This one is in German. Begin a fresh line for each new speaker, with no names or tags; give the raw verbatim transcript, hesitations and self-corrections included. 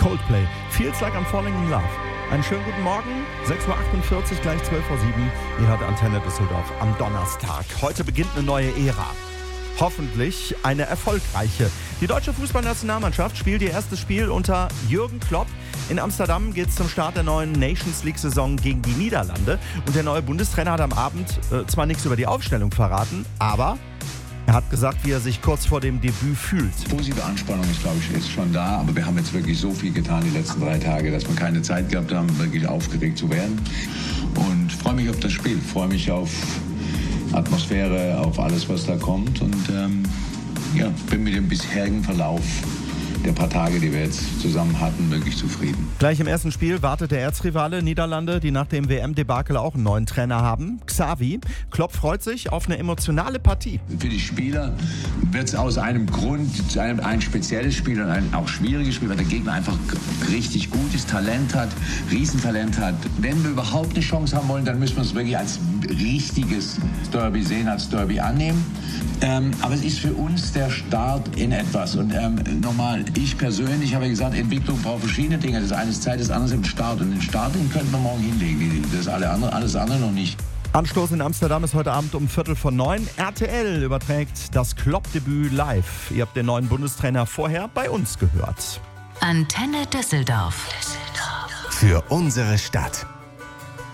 Coldplay. Feels like I'm falling in love. Einen schönen guten Morgen, sechs Uhr achtundvierzig, gleich zwölf Uhr sieben. Ihr hört Antenne Düsseldorf am Donnerstag. Heute beginnt eine neue Ära. Hoffentlich eine erfolgreiche. Die deutsche Fußballnationalmannschaft spielt ihr erstes Spiel unter Jürgen Klopp. In Amsterdam geht es zum Start der neuen Nations League-Saison gegen die Niederlande. Und der neue Bundestrainer hat am Abend äh, zwar nichts über die Aufstellung verraten, aber er hat gesagt, wie er sich kurz vor dem Debüt fühlt.
Positive Anspannung ist, glaube ich, ist schon da. Aber wir haben jetzt wirklich so viel getan die letzten drei Tage, dass wir keine Zeit gehabt haben, wirklich aufgeregt zu werden. Und freue mich auf das Spiel. Freue mich auf Atmosphäre, auf alles, was da kommt. Und ähm, ja, bin mit dem bisherigen Verlauf der paar Tage, die wir jetzt zusammen hatten, wirklich zufrieden.
Gleich im ersten Spiel wartet der Erzrivale Niederlande, die nach dem W M-Debakel auch einen neuen Trainer haben, Xavi. Klopp freut sich auf eine emotionale Partie.
Für die Spieler wird es aus einem Grund ein, ein spezielles Spiel und ein auch schwieriges Spiel, weil der Gegner einfach richtig gutes Talent hat, Riesentalent hat. Wenn wir überhaupt eine Chance haben wollen, dann müssen wir es wirklich als richtiges Derby sehen, als Derby annehmen. Ähm, aber es ist für uns der Start in etwas. Und ähm, nochmal, ich persönlich habe gesagt, Entwicklung braucht verschiedene Dinge. Das eine ist Zeit, das andere ist im Start. Und den Start, den könnten wir morgen hinlegen. Das alle andere, alles andere noch nicht.
Anstoß in Amsterdam ist heute Abend um Viertel vor neun. R T L überträgt das Klopp-Debüt live. Ihr habt den neuen Bundestrainer vorher bei uns gehört.
Antenne Düsseldorf.
Für unsere Stadt.